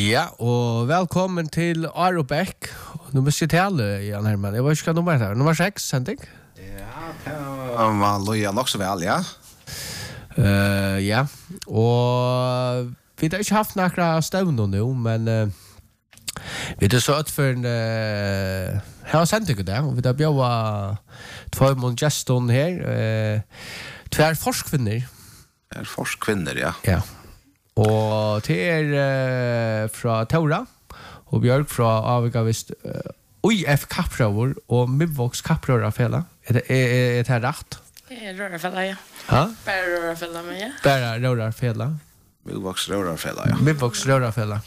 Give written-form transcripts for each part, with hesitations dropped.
Ja, og velkommen til Arobek. Nu måste jag tala, Jan Herman. Jag vet inte vad nummer är. Nummer 6, sending? Ja, det var Loja nog så väl, ja. Ja, og vi har ikke haft några stövner nu, men vi har så för en här sending där, och vi har bjöd två mångeston här, två forskvinner. Forskvinner, ja. Ja. Og til fra Taura og Bjørk fra Avigavist UF Kapprøver og Mivvoks Kapprøverfella. Er det rett? Rørafella, ja. Hæ? Bare Rørafella, men ja. Bare Rørafella. Mivvoks Rørafella, ja. Mivvoks Rørafella.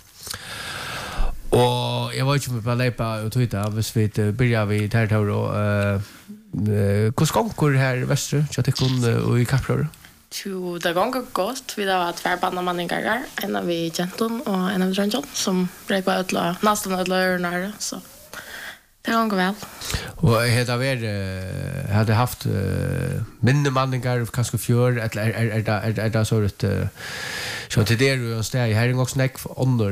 Og jeg var ikke med på leipa og tøyta hvis vi begynner vi til Taura. Hvordan skonker her Vestre? Så det kun i Kapprøver? Jo, det går godt. Vi har tvær bandamanninger her. En av vi Genton og en av Drønjon, som breker nesten ut ørene, så det går vel. Og hadde haft minnemanninger kanskje fjør, eller er det så rett så til det og sted, her er også nekk under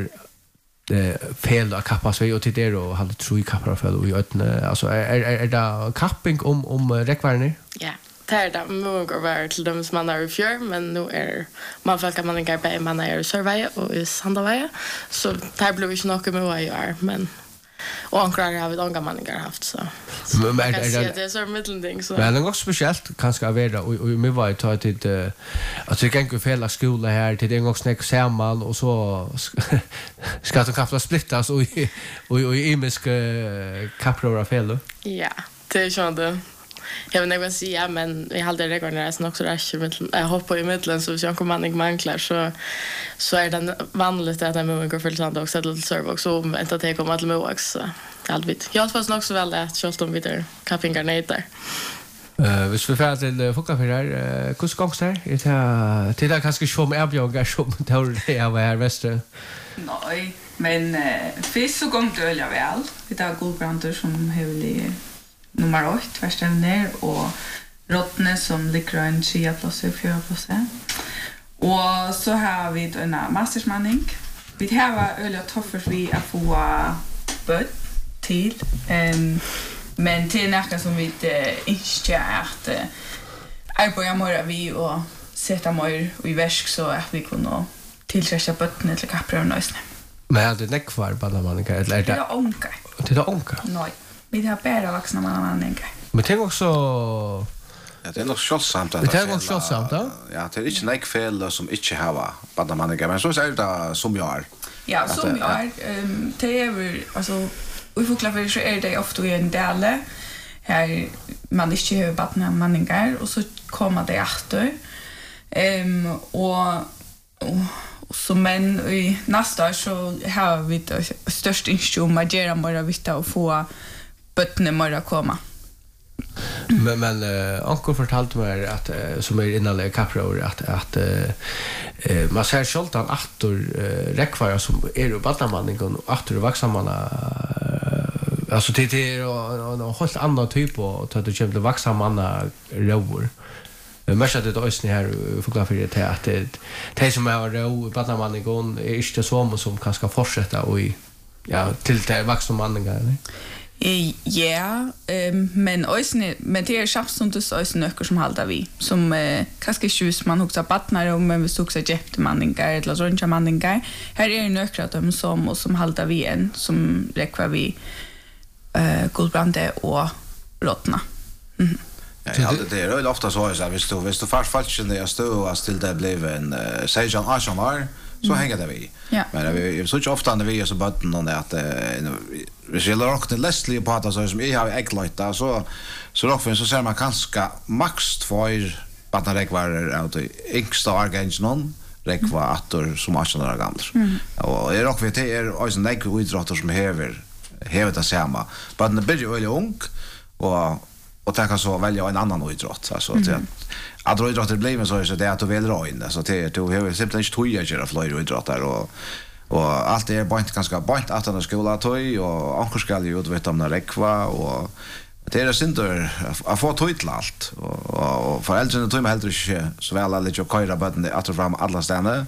fel av kappas vi, og til det og hadde tro i kappar og fel og i øtene, altså er det kapping om rekkverner? Ja. Det må gå være til dem som man er i fjør, men nå man føler at man ikke er man er i Sørveie og i Sandaveie, så det blir ikke noe med å gjøre, men og anklager har vi unga man ikke har haft, så man kan si at det er så middelting. Men det er også spesielt, kanskje, å være, og vi var jo tatt til, at det ikke er felles skole her, til det er også snakke sammen, og så skal de kapla splittas og i imiske kapprøver av fjellet. Ja, det er sånn det. Jag vet inte vad jag säger, men vi hade det när jag också räcker jag hoppar i mitten, så hvis jag kommer man manglar så är det vanligt att jag måste gå för sand också till servox och vänta att jag kommer till Moax, så alltid. Jag fast också väl att kört om vidare campingar där. Hvis vi får til Fokafyr her, hvordan gongst her? Til det kanskje som erbjørnger som det av her Vestre? Nei, men først så gong det øyla vel. Vi tar Godbrander som hevlig nummer 8, verstellen ner, og Rottne som ligger en 3 plass og 4 plass. Og så har vi en mastersmanning. Vi har øyla toffer vi å få bøtt til, men til noe som vi ikke er at arbeider mer vi og setter mer i versk så at vi kunne tilkjøre bøttene til kapprøven nøysene. Men er det nekvar bandamanninger? Det er onka. Det er onka? Nei. Vi har bara vuxna manningar. Men det är också ja, det är nog kjølsamt. Det är nog kjølsamt, ja? Ja, det är inte nek fel som inte har bandamanninger, men så är det som jag är. Ja, som jag är. Det är alltså i Fokafyr så är det ofta i en del här man inte har bandamanningar och så kommer det efter. Och så men i nästa år så har vi det största instrum att göra mer vita och få bötterna mer att komma. Men Anko fortalte mig att som är innanlägg kapprör att man ser självt attor räckvara som är och badnamanningen och attor vaxamanna alltså det är en helt annan typ och att det kommer vaxamanna råor. Mest att det är här Fokafyr till att det som är ro badnamanningen är inte så som kan ska fortsätta och till det vaxamanningar. Ja, men det är självståndet ösne nöcker som halda vi som kanske sjus man också badnar om men vi stod så jättemanningar eller sånja manningar. Här är nöcker att de som halda vi en som räcker vi Godbrande och Rottna. Ja, det är väl ofta så att hvis du fast falschen det stå att till det blev en Sejan Arsenal så hänger det vi. Ja. Men vi så ofta när vi är så botten och att vi skulle rocka till Leslie på att så som jag har ägglöjta så då så ser man kanske max 2 batterekvarer out i yngsta argens någon rekva attor som Arsenal gamla. Och är rock vi det är alltså en idrotter som häver det samma. Men det blir ju väldigt ung och tänka så välja en annan idrott alltså att idrotter blir men så är det att du vill dra in så det du har simpelt inte toja göra fler idrotter och allt är bara inte ganska bara att den skola toy och ankor ska ju vet om när rekva och det är synd att få toy till allt och föräldrarna toy med helt så väl alla lite köra button att fram alla stanna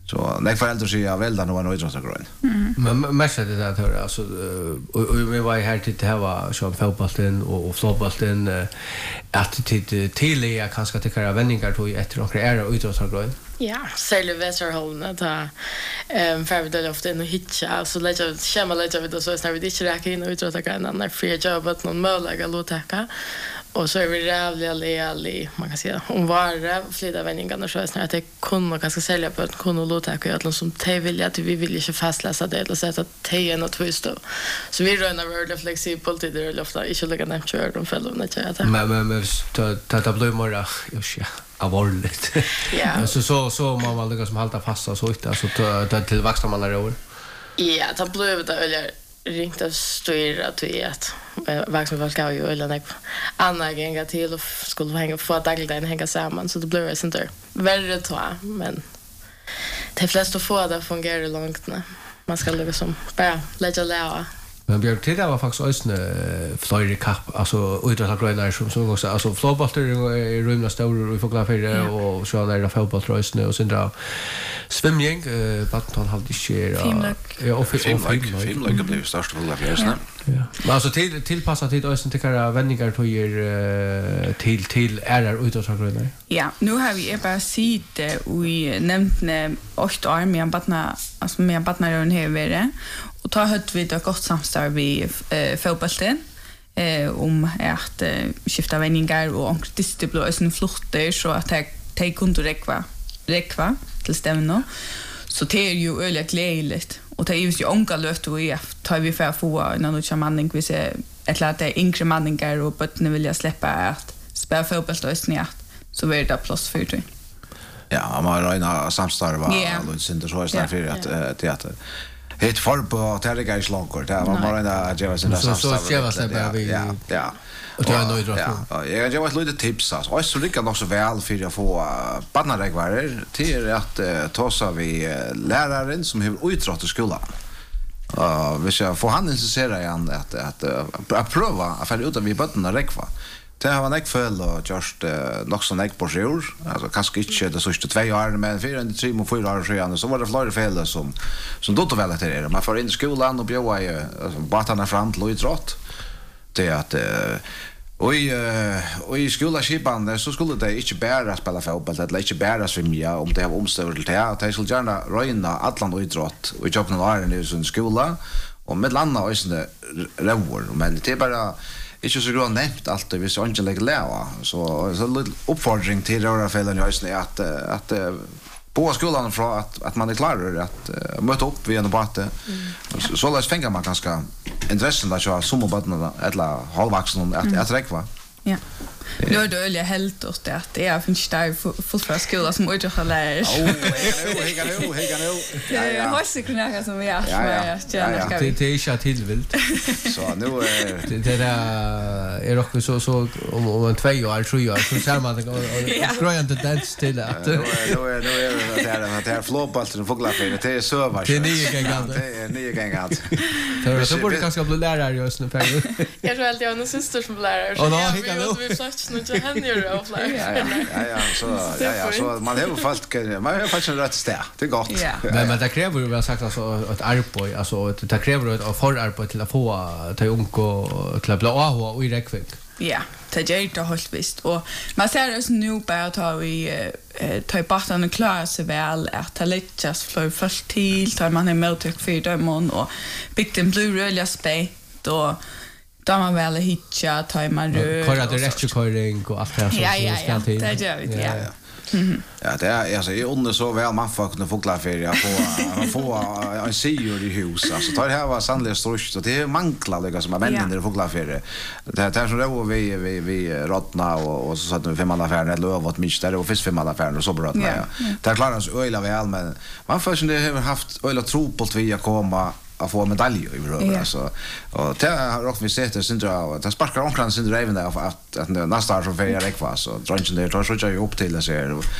Så när föräldrar säger väl då en idrottsgrön. Men mest det att höra alltså och vi var här till det här var så fotbollen och fotbollen att till är kanske till kara vändningar tog efter några era idrottsgrön. Ja, särskilt Västerholmen där för vi då ofta in och hitcha så lägger schema lägger vi då så när vi inte räcker in och idrottsgrön när fria jobb att någon möjliga låtäcka. Och så är vi rävliga man kan säga om varje flera vändningar så är det kunde ganska sälja på att kunna låta att som te vill att vi vill inte fastläsa det eller sätta te en och tvist så vi rör när det flexibelt det är ofta inte lägga ner kör de fällorna inte men ta blir mera ja allvarligt. Ja. Så man väl liksom hålla fast så inte alltså ta till växta man över. Ja, det blev det eller ringt av styra till att vuxna folk har ju eller andra gånger till och skulle hänga få dagligen hänga samman så det blir det inte värre då men de flesta får det fungerar långt när man ska lägga som bara lägga. Men Björn till det var faktiskt ösne flyger kapp alltså idrottsgrönar som också alltså floorballter i rumna stora och fåglar för och så där fotbollsrösne och sen då swimming badminton hade sker ja och filmlag blev störst fåglar för ösne. Ja. Men alltså tillpassa till ösne till kara vändningar till är idrottsgrönar. Ja, nu har vi bara sett vi nämnde 8 år med badna alltså med badnaren här vare. Och ta hött vi ett gott samstarv vid fotbollen om att skifta vändningar och omkring det blir en fluchter så att det kunde räkva till stämmen. Så det är ju öligt glädjligt. Och det är ju onka löft och tar vi för att få en annan manning vi ser ett att det är yngre manningar och bötterna vill jag släppa att spela fotboll då snart så blir det plats för det. Ja, man har en samstarv och synd så är det för att teater. Het for på terriga is longer. Där var bara en Java sin samstarv. Så Java så bara vi. Ja. Och det är nöjd då. Ja, jag har lite tips alltså. Och så lyckas också väl för att få barnaregvarer till att ta vi läraren som har utrott i skolan. Vi ska få han intresserad igen att pröva att få ut av vi barnen regva. Det har man föll och just nog så näck på sjur. Alltså kanske inte det sista 2 år men 4 och 4 år sedan så var det flera fel som då väl att det. Man får in i skolan och bjöa ju bartarna fram till idrott. Det att och i skolaskipan så skulle det inte bara spela fotboll eller inte bara svimma om det har omstör till det att jag skulle gärna röna allan idrott och jag kan lära i sin skola och med landa och såna rövor men det är bara inte så grön nämnt allt det vi så inte lägga lära så lite uppfordring till röra fällen just att på skolan för att man är klar att möta upp vid en debatt så läs fänga man ganska intressen där så som barnen eller halvvuxna att räkva. Ja. Nu är det öliga helt och det är finns där fullfölja skolan som inte har lärt. Hej nu. Ja. Har sig kunna som vi är. Ja. Det är inte tillvilt. Så nu det är också så om 2 år 3 år så ser man det grönt tendens till att nu är det här flopballen och fåglar för det är så var. Det är nya gångar. Så borde kanske bli lärare just nu för. Jag tror att jag har en syster som lärare. Och vi flash nu till henne och så man har faktiskt en rätt stä. Det är gott. Men det kräver ju väl sagt alltså ett arbete alltså det kräver ett förarbete till att få ta unko till att bli AH och i räckvidd. Ja, det är det helt visst och man ser oss nu bara tar vi tar barnen och klarar sig väl att ta lite för först till tar man en mottryck för dem och bygden blir rörliga spett och då man väl hitcha tar man rör köra det rättköring och allt det så ska till. Det gör vi ja. Ja, det är alltså jag undrar så väl man får kunna fåglar för jag få en sejour i hus alltså tar det här var sannolikt stort och det är mankla det som är männen där fåglar för det här som då vi rottna och så satt vi 5 affärer eller över mycket där och fisk 5 affärer och så bra ja. Det klarar oss öla väl men man får ju det har haft öla tro på att vi komma att få medalj i röven alltså och det har också vi sett det syndra och det sparkar omkring syndra även där att nästa år så för jag räkva så drunchen där tar så jag upp till det ser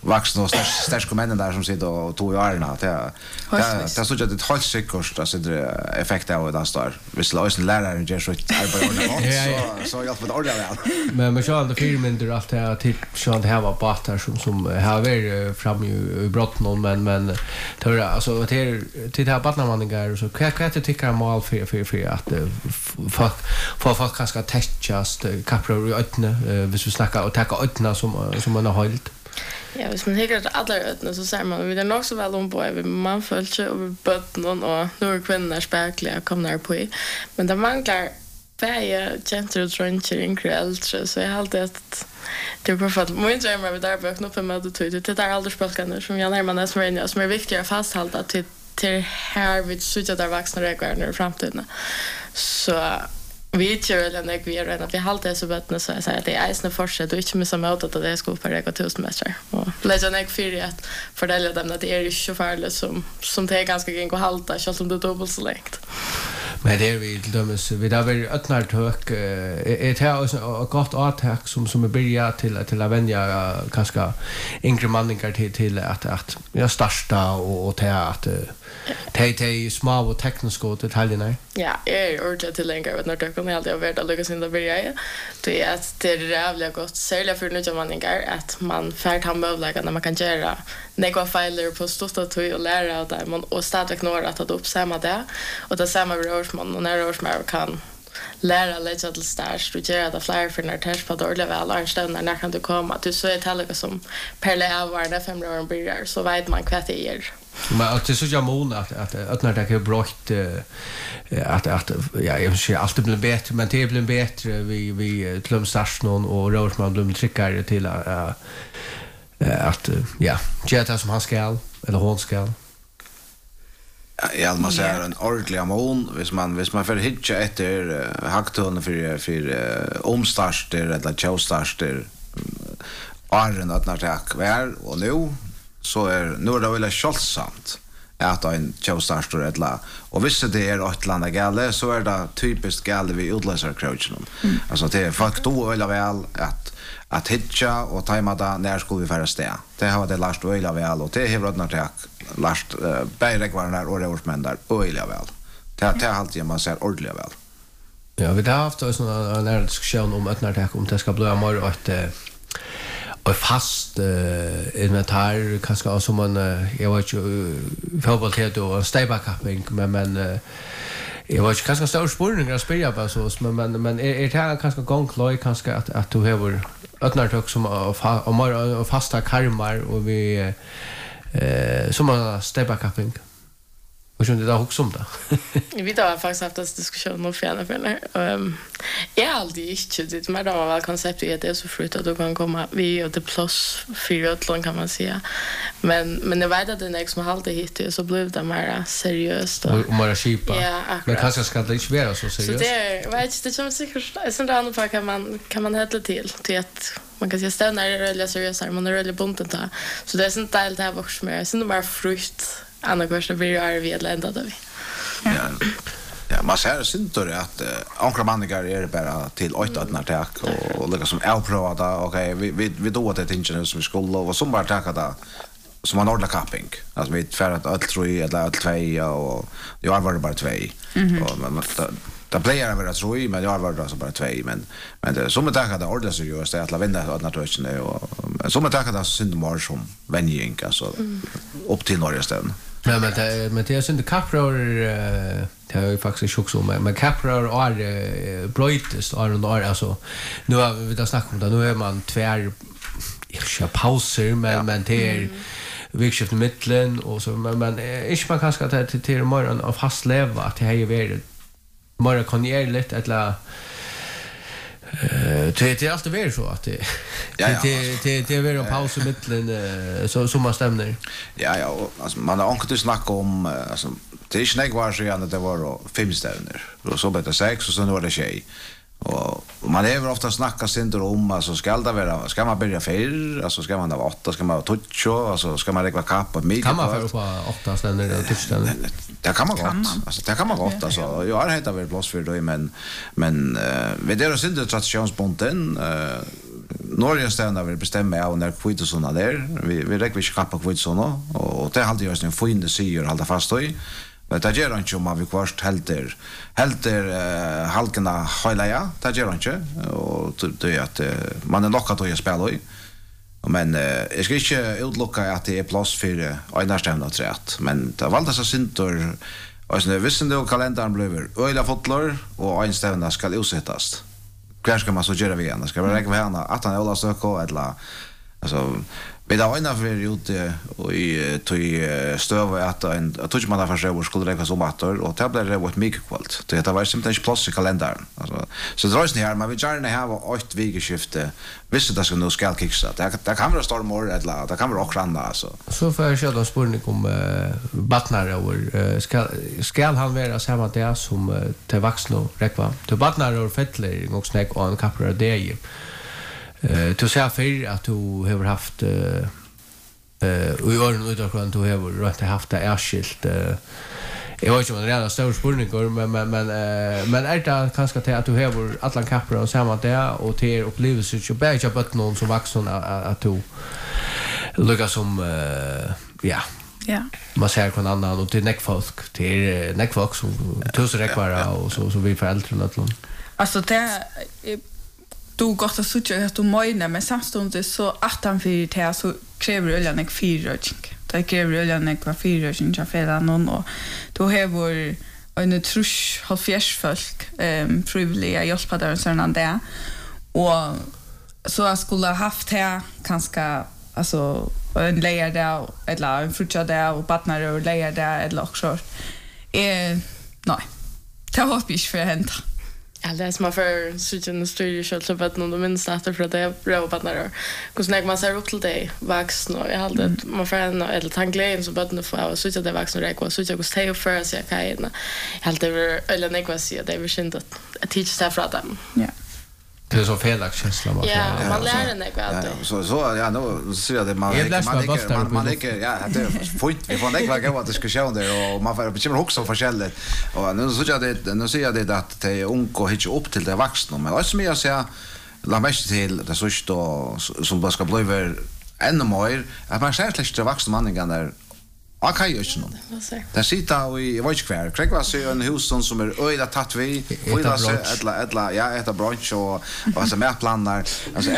vuxna och starka männen där som sitter och tog i arna. Det så att det hålls säkert att det effekt av det står. Visst lösen lärare ger så arbete så jag får ordentligt. Men så alla filmer allt det till så det här var batar som har varit fram i brotten men tror alltså till här barnamaningar så kan jag tycka mål för att folk kanske testjas kaprar i öppna hvis vi snackar och ta öppna som man har hållit. Ja, hvis man hikker til alle øtene, så ser man, vi er nok så vel om på, vi mannfølger, og vi bøter noen, og nå kvinner spekler, kommer der på i. Men det mangler bare kjenter og trønker, yngre eldre, så jeg har alltid at det er perfekt. Min drømmer vi der bøkene oppe med det tøyde, det er aldersbølgene, som Jan Herman som er inne, som er viktigere å fastholde til her vi sitter der voksne regler i fremtiden. Så vi kör väl en vi är att vi har alltid så bättre så jag säger att det är isne fortsätt och inte missa mot att det ska upp på rega 1000 meter och lägga ner för att fördela dem att det är ju så farligt som det är ganska gäng och halta så som det dubbelt så längt. Men det är vi till dömes vi där vill öppna tök ett här och gott attack som är börja till att vänja kanske yngre manningar till att jag starta och till att te små och tekniska detaljerna. Ja, är ordentligt till längre vet när det kommer alltid att vara lyckas in där börja. Det är att det är jävligt gott särskilt för nya manningar att man färd har möjlighet när man kan göra några filer på stort och lära av det och stadigt några att ta upp samma där och det samma rörsman och när rörsman kan lära lägga till start och göra det fler för när test på dåliga väl och stund när kan du komma du så är det som per lever där 5 år börjar så vet man vad det är. Men att det så jag mån att öppna det kan brott att ja jag ser alltid blir bättre men det blir bättre vi klum start någon och rörsman blir tryckare till att ja geta som han ska eller hon ska. Ja, man säger en ordentlig amon hvis man får hitcha efter hackton för omstarter eller tjåstarter arren att när det är och nu är det väl kölsamt att en tjåstarter eller och visst det är ett landa galle så är det typiskt galle vi utlöser crouchen. Alltså det är folk då eller väl att hitcha och tajma där när skulle vi färdas det. Det har det last öliga väl och det har rodnat last bäre kvar när årsmän där öliga väl. Det har alltid man ser ordentligt väl. Ja, vi har haft en diskussion om öppnartäck om det ska bli mer och fast inventar kanske som man jag vet ju fotbollshet och stayback-capping men jag var kanske stor spårning att spela på så men är det kanske gångkloj kanske att du har öppnartäck som och fasta karmar och vi som en stayback-capping. Och så det också om det. Vi har faktiskt haft en diskussion om fjärrfärner. Jag har aldrig inte det med de väl konceptet att det är så frukt att du kan komma vi och det plus 4 utlån kan man säga. Men jag vet att det är som alltid hit så blev det mer seriöst och mer skipa. Ja, men kanske ska det inte vara så seriöst. Så det vet det som säkert sen där på kan man hälla till att man kan säga stanna är det seriöst man är det bundet där. Så det är sånt där det här också med sen mer frukt andra kurser blir vi eller ända där. Ja, man ser syntor att ankra manningar är bara till 8 attack och liksom avprova okej vi då det inte som vi skulle och som bara tacka där som en ordentlig capping. Alltså vi färdat öll 3 eller öll 2 och jag var bara 2. Och man det player över att 3 men jag var då så bara 2 men det som tacka där ordentligt seriöst att la vända att naturligt och som tacka där synd som vänjing alltså upp till norra ställen. Ja, men det är synd kapror det har ju faktiskt också men kapror är brightest är alltså nu har vi då snackat om det nu är man tvär pauser men det är vikskift i mitten och så men inte man kanske att det till morgon av fast leva att det är ju mer konjärligt eller det är alltid väl så att det är väl en paus i mitten så som man stämmer. Ja, alltså man har inte snackat om alltså det är snägg var så igen det var 5 stävner. Och så blev 6 och så nu var det 6. Och man är ofta snacka synder om alltså ska man börja 4 alltså ska man ha 8 ska man ha touch alltså ska man lägga kapp på mig kan man för på 8 ständer och touch ständer det kan man gott alltså det kan man gott alltså jag har hetat väl plus för då men vi det är synder traditionsbonten Norge stävna vill bestämma av när kvitosona där. Vi räcker inte kappa kvitosona och det hade ju en fin syr hålla fast i. Men det gör inte om man vill kvart helter halkena höjla det gör inte och det är att man är lockat att spela i. Men jag ska inte utlocka att det är plats för Einarstämna trätt, men det valde så syntor och när visste då kalendern blev öliga fotlar och Einarstämna ska utsättas. Kvar ska man så göra vi igen. Ska vi räkna med henne att han är alla söka eller alltså vi där innan för ute och i stöv att en touch man där för skulle räkna som matter och det blir det vad mycket kvalt. Det var simpelt inte plats i kalendern. Alltså så dras ni här man vill gärna ha 8 veckor visst det ska nog ska kicksa. Det kan vara storm eller det kan vara också andra alltså. Så får jag köra spårning om Batnar över ska han vara samma det som till vuxna räkva. Till Batnar och fettler och snack och en kapra det du ser för att du har haft och i åren utifrån du har rätt haft det erskilt jag vet inte om det är en stor spurningar men är det kanske till att du har alla kaprar och samma det och till upplevelser så bättre på någon som vuxen att du lukar som ja man ser kon annan och till neckfolk till neckfolk som tusen rekvara och så vi föräldrar och sånt. Alltså det du gott att söka att du menar men samstundes så att han för det så kräver öljan en fyrröjning. Det kräver öljan en fyrröjning jag fälla någon och då har vår en trusch har fjärsfolk frivilliga hjälpa där såna där och så jag skulle ha haft här kanske alltså en layer där eller en frutcha där och partner och layer där eller också nej det har vi inte för hänt. Ja, det är som man får sitta en studie själv så att någon minns att för att det är bra på när när man ser upp till det vuxen och jag hade man får en eller tanglägen så att få så att det vuxen räcker och så att jag ska för sig kan jag helt över eller negativet det är väl synd att teach staff för dem. Ja. Det är så felaktskänsla man. Ja, man lär den det så ja nu ser jag det man lägger ja det är fint vi får lägga gå att diskussion där och man får bekymra också förskället och nu så jag ser jag det att det är ung och inte upp till det vuxna men alltså jag säger la mest till det så som bara ska bli ännu mer att man själv lägger vuxna mannen där okej just nu. Där sitter i Vojkvär. Kring var så en hus som är öda tatt vi. Eller ja, ett brunch och så mer planer. Alltså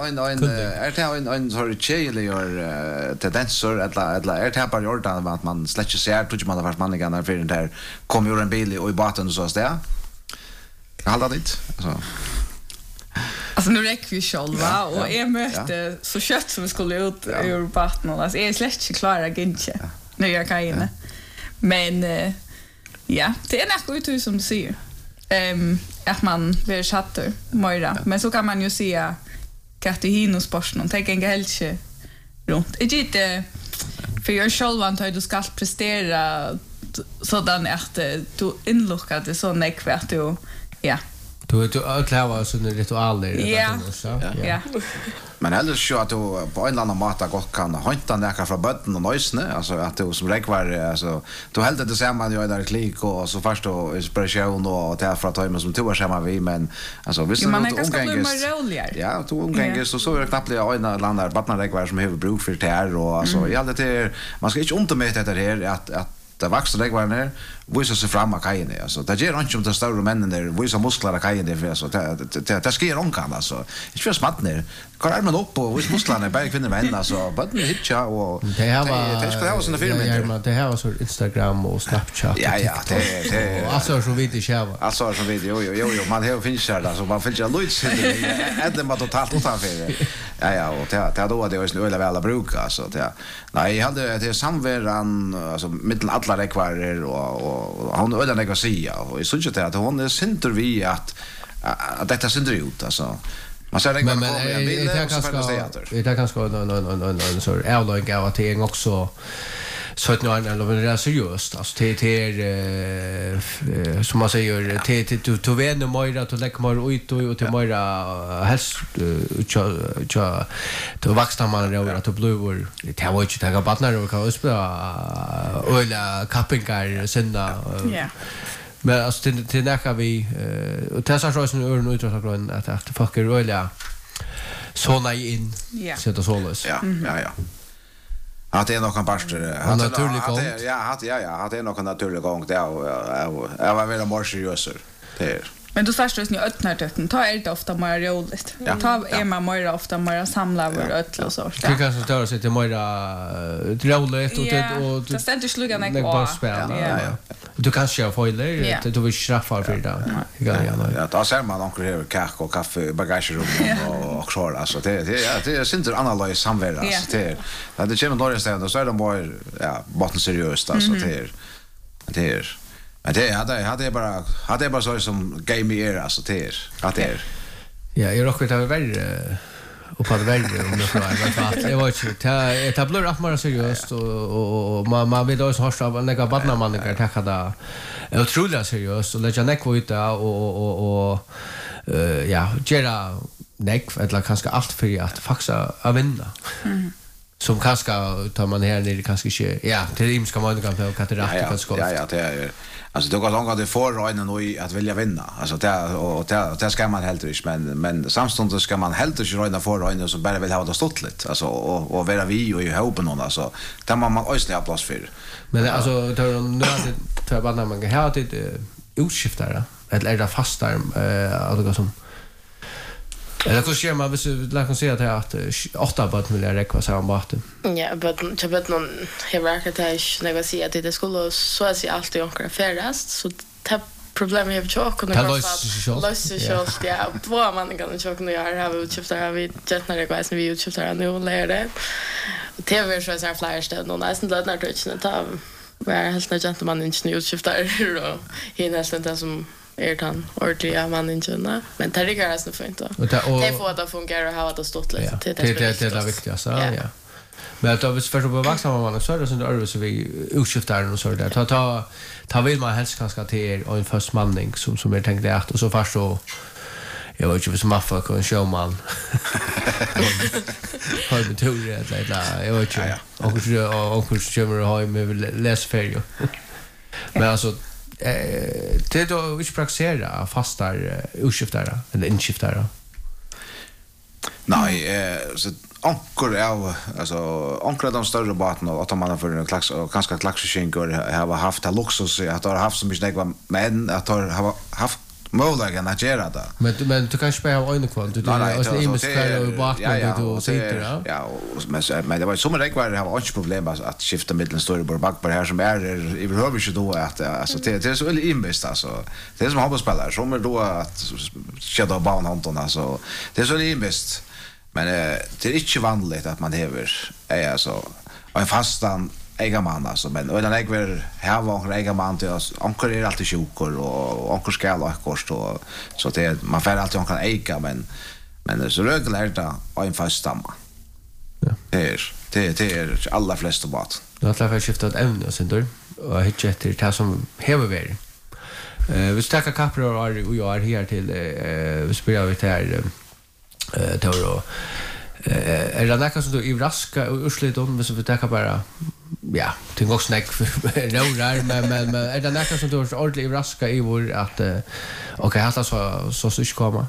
är det en sorts chili eller tendenser eller är det bara Jordan att man släcker sig här tror man vart man igen för den där kommer ju en bil och i båten så där. Hålla dit. Alltså nu räcker vi själva och jag mötte så kött som skulle ut ur båten alltså är släkt inte klara gintje. Nu jag kan inne. Men ja, det är något ut som du säger. Att man blir chatter Moira, men så kan man ju se Katarina sporten och tänka en helge runt. Är det för jag själv antar du ska prestera sådan att du inlockar det så nekvärt du ja. Du utlever sådana ritualer. Ja. Men heller så att du på en annan mat gott kan hämta näka från botten och nöjsne alltså att du som räkvar alltså du helt det samma jag där klick och så först då inspiration och det för att ta som två samma vi men alltså visst man kan ska bli mer roligare. Ja, du omgänges så är det knappt en landar botten räkvar som har bruk för det här och alltså jag hade det man ska inte undermäta det här att det vuxna räkvar ner visar sig fram av kajen alltså det ger inte om det stora männen där visar muskler av kajen det för så det sker onkan alltså inte för smatt ner kan man upp och visar musklerna bara kvinnor män alltså botten hitcha och det ska ha såna filmer men det här var så Instagram och Snapchat ja det alltså så vid det själva alltså så vid jo man har finns där alltså man finns ju Luis det man totalt utanför ja och det då det är ju öle väl att bruka alltså det nej jag hade det samveran alltså mellan alla rekvarer och hon öden jag säga och jag syns att hon är center vi att detta syns ut alltså man ser det men det är ganska en så outline av att det är också så att någon eller det är seriöst alltså det är som man säger till vänner mer att lägga mer ut och till mer helst till vuxna man över att bli det var inte ta partner och kan spela öla kappingar sända men alltså till när vi och testa så som ur nu tror jag att folk är öliga såna in. Ja. Så det så lös. Ja. Att det är nog en pastor. Naturlig gång. Ja, det är nog en naturlig gång. Det är var väl mer seriöst. Det Men du startar ju öppnartötten. Ta är det ofta mer roligt. Ta är man mer ofta mer samlar över öll och så. Det kanske står sig till mer roligt och det ständer sluga mig på spel. Ja. Du kanske har foiler, du vill straffa för det. Ja, då ser man onkel här kaka och kaffe bagagerum och så alltså det är synd att analysera samvärde alltså det kommer då istället så är de bara botten seriöst alltså det är men det hade bara så som game er alltså det är. Ja, jag råkar ta värre och på det värre om det var jag vet inte. Det blir rätt mer seriöst och man vill också höra av några barnamänniskor tacka det. Är otroligt seriöst och lägga neck ut och ja, göra neck eller kanske allt för att faxa att vinna. Som kanske tar man här nere kanske inte till rimska man kan få kataract kanske. Ja, det är alltså det går långt att det får rönen och att vilja vinna. Alltså det ska man helt inte men samstundes ska man helt inte röna för rönen så bara vill ha det stått lite. Alltså och vara vi och i hopen någon alltså där man ösna ha plats för. Men alltså då nu att bara man kan ha det utskiftare eller är det fastar alltså som eller hur ser man hvis du kan se att 8 bort vill jag räcka så här maten. Ja, men jag vet någon hierarkisk när jag säger att det skulle så att säga alltid onkel färdas så det problemet är ju också när man löser sig ja vad man kan ju kunna göra har vi utskiftar vi jättna det går vi utskiftar nu lära det. TV så är flyers där någon nästan där när touchen ta var helt nästan man inte utskiftar och hinner inte som han ordentliga managerna men det är ganska fint då. Det får att fungera och ha det stått lite det är viktigt så ja. Men då visst för på vuxna man så där så där så vi utskiftar och så där ta vill man helst kanske till och en först manning som är tänkt att och så fast så jag vet inte vad maffa kan show man. Har du tur det jag vet inte. Och kommer ha med läs för men alltså det då vi praxera fastar utskiftare eller inskiftare. Nej, så onkel alltså onkel de större båten och att man för en klax och ganska klaxskinkor har haft det luxus att ha haft så mycket men att ha haft möjligheten att göra det. Men du kan spela av en kvant. Du är i miskär och bakåt och sitter. Ja, men det var som det var har inte problem att skifta mellan storyboard bakbar här som är i behöver ju då att alltså det är så väl inbest alltså. Det är som handbollsspelare som är då att köra banhanton alltså. Det är så inbest. Men det är inte vanligt att man häver alltså en fastan egen man alltså men och den äger här var egen man till oss onkel är alltid sjukor och onkel ska ha kost och så det man får alltid onkel äga men det så reglerat en fast stamma. Ja. Det är alla flesta båt. Då har jag skiftat ämne sen då och hittat det som häver vi. Vi stackar kaprar och jag är här till vi spelar vi här då är det något som du i raska och urslit om så vi tar bara ja till också snack rörar men är det något som du har ordentligt i raska i vår att okej hata så ska komma.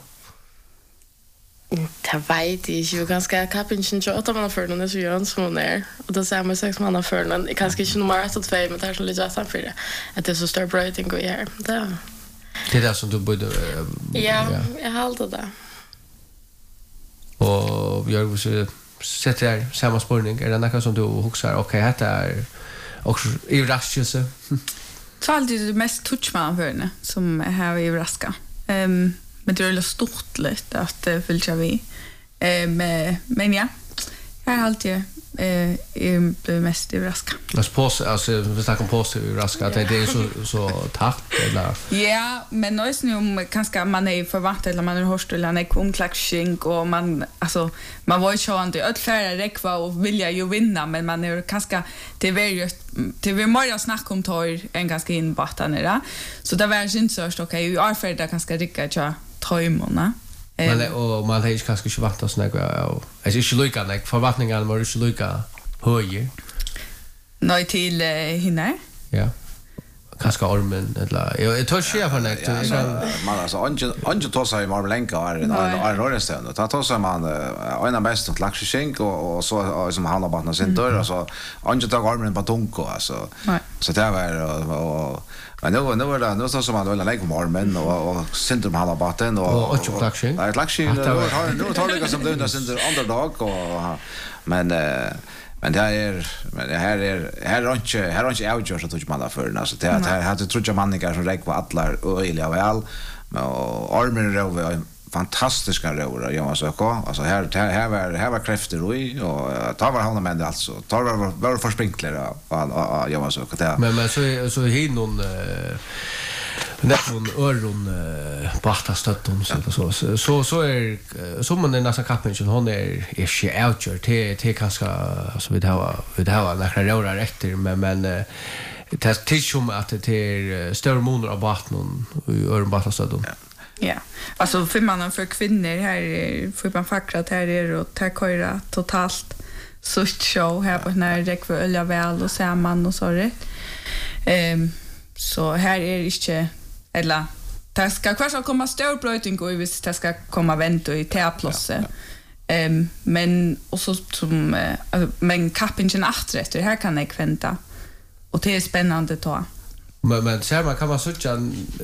Det vet jag ju ganska kapinchen så att man för någon så gör en sån där och då säger man 6 månader för någon kanske inte nummer 1 och 2 men det är så lite så för det att det så stor brighting går här. Det är det som du borde ja, jag håller det. Och jag vill sätta samma spårning är det något som du huxar okej detta är också i raskelse. Så alltid det mest touchman för henne som här i raska. Men det är stort lite att det fyllts av vi. Men ja, jag har alltid blivit mest i raska. Alltså vi snackar om påse i raska att det är så tatt eller ja, men nu om kanske man är förvant eller man är hörst eller en omklaxing och man alltså man var ju så inte öll färre räkva och vilja ju vinna men man är kanske det är mer snack om tar en ganska inbatan där. Så det var inte så okej, vi är färdiga ganska rika tja tajmorna. Men och man har kanske inte varit så några alltså inte lika när förväntningarna var inte lika höga. Nej till hinner. Ja. kanske ormen eller jag tar sig för det. Man alltså anje tar sig mer länka är en rörelsen. Då tar sig man en av bästa till laxskänk och så som han har bara sin dörr alltså anje tar armen på tonko alltså. Så det var och men nu så som man vill lägga på armen och centrum han har batten och och laxskänk. Nej laxskänk nu tar det som det center underdog och men det här är inte outgör så tror man för alltså det här hade tror jag manningar som räck på allar öliga väl och armen röv fantastiska röra jag måste säga alltså här var krafter och tar var han men alltså tar var försprinklar jag måste säga men så hin någon nästan öron partastötton så är som man nästan kappen hon är inte outgör till kanske alltså vi har några röra rätter men det är som att det är större månader av vatten i öron partastötton. Ja, alltså för mannen för kvinnor här får man fackla här är och ta köra totalt sucht show här på när det för ölja väl och så man och så rätt. Så här är inte eller det ska kanske komma stor blöjting och visst det ska komma vänt i teaplåse. Men och så som men kappingen åträtt det här kan jag vänta. Och det är spännande då. Men ser man kan man söka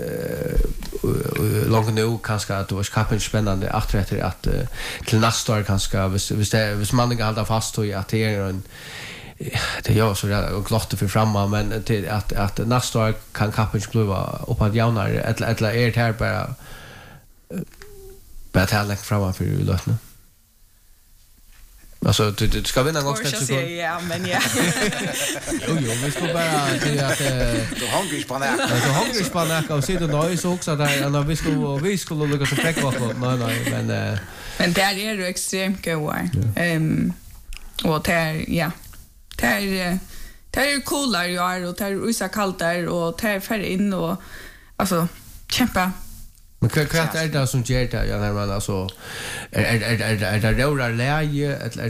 långt nu kanske att det var kappen spännande att till nästa år kanske hvis man inte håller fast i att det är en det gör så och klart för framma men till att nästa år kan kappen bli upp att jaunare eller är det här bara talent framma för lösningen. Alltså du ska vinna gång ställs så. Ja, men ja. Jo, vi ska bara det att du hungrig på näka. Du hungrig på näka och sitter då så också där när vi skulle lucka så fräck vad nej men där är du extremt goar. Och där ja. Där är coolare ju är och där är så kallt där och där för in och alltså kämpa. Men kvart är det som ger det när man alltså är det röra läge eller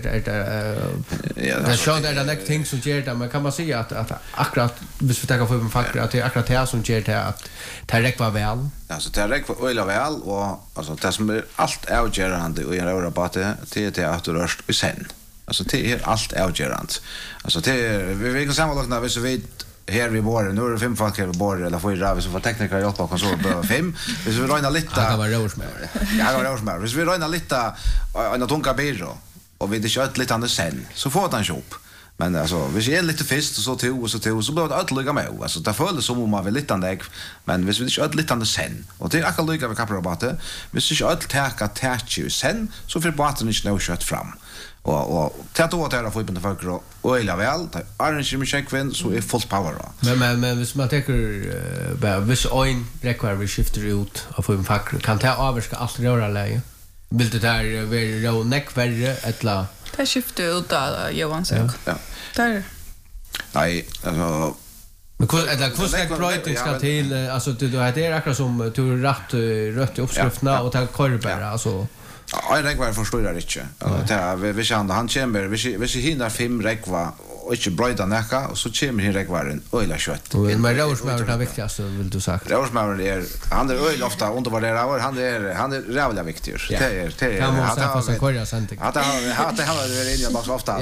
det show där the next thing som ger det men kan man säga att akkurat hvis vi tar för en fackar att det är akkurat det som ger det att det räcker väl. Alltså det räcker öliga väl och alltså det som är allt avgörande och en röra på det är att du rörst i sen. Alltså det är allt avgörande. Alltså det vi kan sammanlagt när vi så vet här vi bor nu är det 5 folk här vi bor eller får ju så får tekniker hjälpa och så på 5. Hvis vi räknar lite. Det var Rosmar. Ja, det var Rosmar. Hvis vi räknar lite en tunga byrå och vi det kört lite annat sen så får det en jobb. Men alltså hvis är lite fisk och så blir det alltliga med. Alltså det föll som om man vill lite andäg men hvis vi inte kör lite annat sen och det är alltliga vi kapar rabatte. Hvis vi kör täcka sen så får båten inte nå kört fram. Och tätt åt här får på den för och öliga väl orange med checkvin så är full power då. Men hvis man tar bara vis oin require vi skifter ut av en fack kan ta avska allt röra läge. Vill det där vara rå neck värre eller det skifter ut av Johan så. Ja. Där. Nej, alltså men hur projekt ska till alltså det är akkurat som du rött i uppskrifterna och ta korvar alltså jag räkvar jag förstår det inte. Vi kände han kommer vi hinner 5 räkva och inte bröda näka och så kommer hin räkvaren öla kött. Men Rosmar är viktigast vill du sagt. Rosmar är han är öl ofta undervärderar han är jävla viktig. Det är kan man säga fast korja senting. Att han är inne bara så ofta.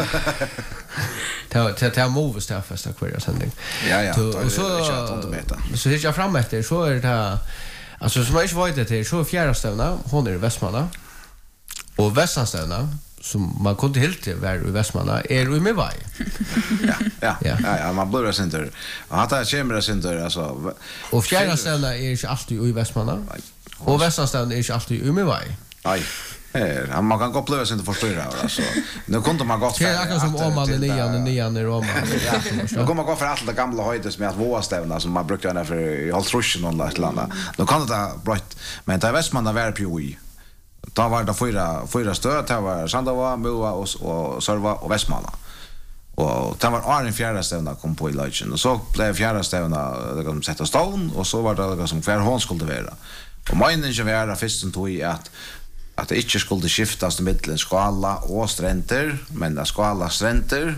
Ta moves där första korja senting. Ja. Så det jag fram efter så är det alltså som jag inte vet det så fjärde stävna hon är i Västmanna och Västanstävna som man kunde helt vara i Västmanna är i Mivai. Ja, man börjar center. Och hata chamber center alltså och fjärde stävna är inte alltid i Västmanna. Och Västanstävna är inte alltid i Mivai. Nej. Man kan gå plösa inte förståra alltså. Nu kunde man gott för. Det är som om man är nian i Roma. Nu kommer man gå för alla de gamla höjder som är att våstävna som man brukar göra för i Haltrushen och något annat. Då kan det brott men det Västmanna var på i. Då var det fyra stöd, det var Sandava, Moa och Sörva och Västmanna. Och det var Arjen fjärde stävna kom på i Leitchen. Och så blev fjärde stävna de sätta stånd och så var det som kvar hon skulle vara. Och meningen var först som tog i att det inte skulle skiftas till mittlen skala och stränder, men det skala stränder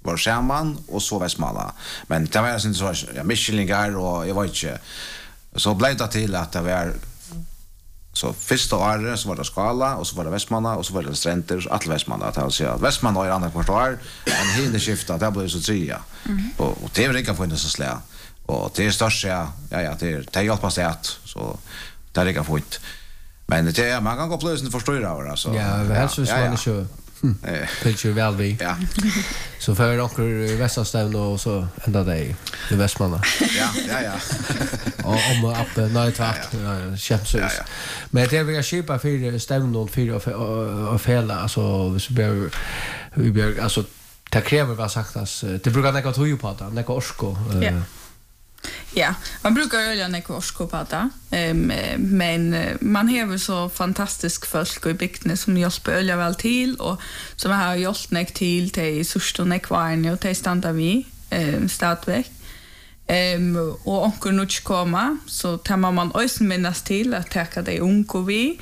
var samman och så Västmanland. Men det var inte så Michelingar och jag vet inte. Så blev det till att det var så första året så var det Skala och så var det Västmanland och så var det Strenter och alla Västmanland att säga att Västmanland är andra kvartal en hel skifta det blev så trea. Och det är inte funnits så slä. Och det är störst ja det hjälpas det att så det är inte fint. Men det är man kan gå plötsligt förstå alltså. Ja, helst så man ju Pilcher väl vi. Ja. Så för onkel Västerstävn och så ända dig i Västmanland. Ja. Och om upp nöjtvart kämpsus. Men det vill jag köpa för stävn och för och fälla alltså vi bör alltså det kräver vad sagtas. Det brukar näka tog på det, näka orsko. Ja, man brukar öra näka orsko på det. Men man har så fantastisk folk i bygden som hjälper öra väl till och som har hjälpt näck till till sursta näckvarn och till standa vi stadväck. Och onkel nu komma så tar man ösen minnas till att täcka det onko vi.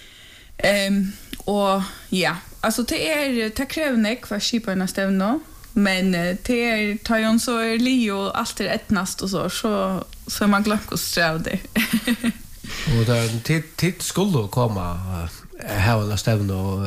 Och ja, alltså det kräver näck för skiparna stävna. Men det tar ju så Leo allt är ettnast och så är man glömt att sträva. Och där tid skulle komma här och stävna och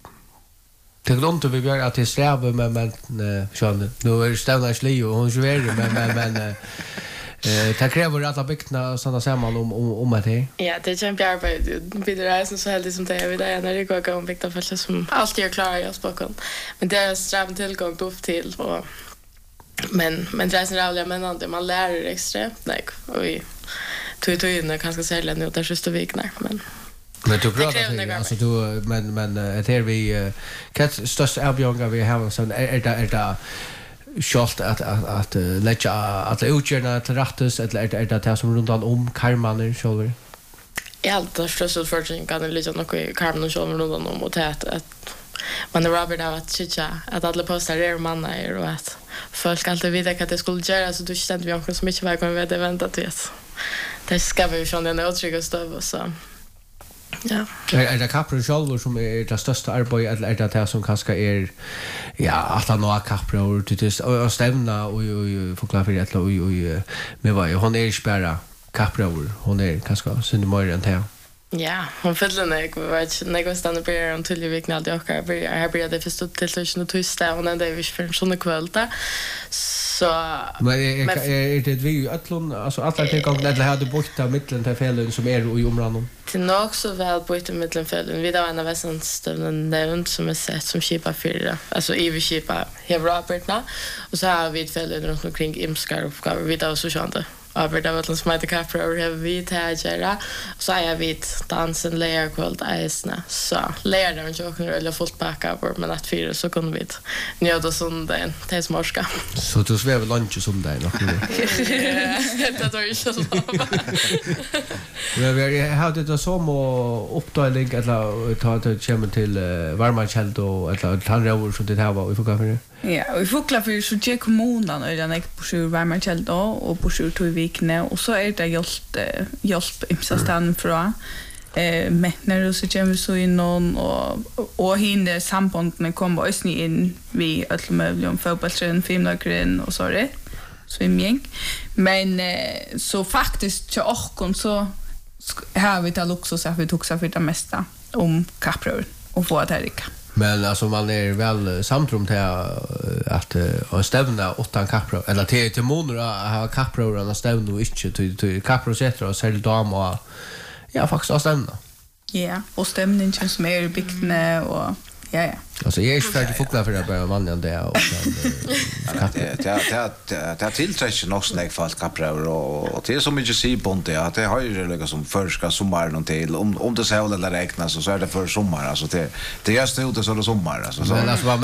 det glömde vi att det sträva men Sean nu är stävna Leo och hon juverar men det kräver att alla bygna sådana samman om att det. Ja, det är kämpearbete. Vidare är så heldigt som det är. Vidare när det går om bygna för som alltid är klara i spåken. Men det är strävan tillgång upp till. Och, men det är så rävliga männande. Man lär extremt. Nej, och vi tog in kanske sälja nu där just viknar. Men du pratar det alltså du men det är vi största avgångar vi har så är det schalt att lägga att utgöra till rättes eller det som runt om karmaner själva. Jag hade stressat för att kan lägga något i karmaner själva runt om och att man är Robert av att chicha att alla postar är mannar och att folk alltid vet att det skulle göra så du kände vi också som inte var kommer att vänta till det ska vi från den otrygga stöv så. Ja. Är det kappror själva som är det största arbetet eller det som kanske är att han har kappror till och stämna och förklara för det och med vad hon är spärra kappror hon är kanske synd mer än det. Ja, hon fyllde när jag stannade på en till veckan alltid och jag började förstå till så och tysta och när det är för såna kvällar så men är det vi allon alltså alla tillgång eller hade borta mitten till fällen som är i området till nog så väl borta mitten fällen vi där en av västställen nämnt som är sett som skipa fyra alltså i skipa här Robertna och så har vi ett fälle runt omkring Imskar och vi där så sånt aber det var som heter Capra och har vi tägera så jag vet dansen layer kvällt isna så layer den jag eller fullt backup men att fyra så kunde vi njöta söndagen till smorska så du svävar lunch söndagen och det var ju så men vi hade det som uppdelning eller ta det kommer till varmakäld och eller tandrör som det här var vi får gå för Ja, vi fuklar för så ge kommunen och den är på sjö varmakäld då och på sjö vikne och så är det hjälp imsa stan från men när du så kommer så in någon och hinner sambanden kommer oss ni in vi alla möjliga fotbollsträn filmnökren och så det swimming men så faktiskt till och så har vi det luxus att vi tog så för det mesta om kapprör och få att härika. Men alltså man är väl samtrum till att stävna 8 kappror eller till månader ha kappror och stävna och inte till kappror sätter och sälj dam och faktiskt stävna. Ja, och stämningen som är i bygden och ja. Alltså jag är färdig fukla för det bara vanligen det och det tillträcker nog snägg folk kappror och det är så mycket sibont att det har ju liksom som förska sommar någon till om det så eller räknas så är det för sommar alltså det är just det så är det sommar alltså så